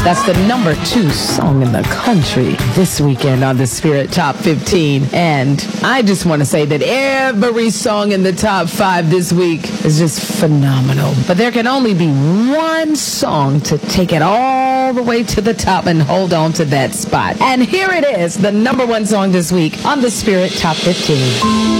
That's the number 2 song in the country this weekend on the Spirit Top 15. And I just want to say that every song in the top 5 this week is just phenomenal. But there can only be one song to take it all the way to the top and hold on to that spot. And here it is, the number 1 song this week on the Spirit Top 15.